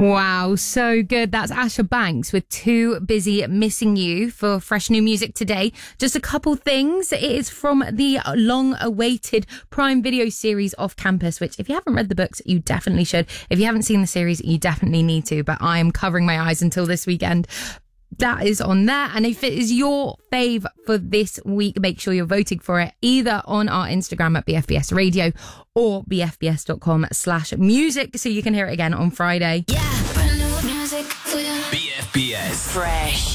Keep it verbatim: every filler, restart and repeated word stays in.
Wow, so good. That's Asher Banks with Too Busy Missing You for fresh new music today. Just a couple things. It is from the long-awaited Prime Video series Off Campus, which if you haven't read the books, you definitely should. If you haven't seen the series, you definitely need to, but I am covering my eyes until this weekend. That is on there. And if it is your fave for this week, make sure you're voting for it either on our Instagram at B F B S Radio or bfbs.com slash music so you can hear it again on Friday. Yeah, brand new music for you. B F B S. Fresh.